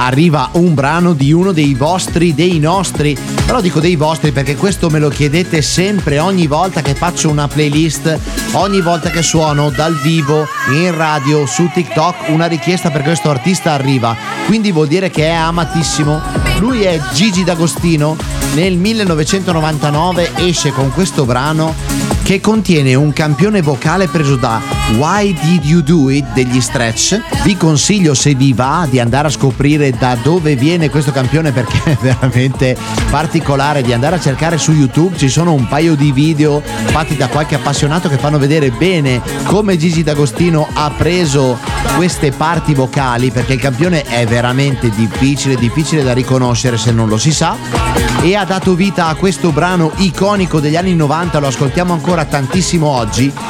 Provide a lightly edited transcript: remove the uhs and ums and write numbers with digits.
arriva un brano di uno dei vostri, dei nostri, però dico dei vostri perché questo me lo chiedete sempre, ogni volta che faccio una playlist, ogni volta che suono dal vivo, in radio, su TikTok, una richiesta per questo artista arriva, quindi vuol dire che è amatissimo. Lui è Gigi D'Agostino. Nel 1999 esce con questo brano che contiene un campione vocale preso da Why Did You Do It degli Stretch. Vi consiglio, se vi va, di andare a scoprire da dove viene questo campione perché è veramente particolare, di andare a cercare su YouTube, ci sono un paio di video fatti da qualche appassionato che fanno vedere bene come Gigi D'Agostino ha preso queste parti vocali, perché il campione è veramente difficile da riconoscere se non lo si sa, e ha dato vita a questo brano iconico degli anni 90, lo ascoltiamo ancora tantissimo oggi,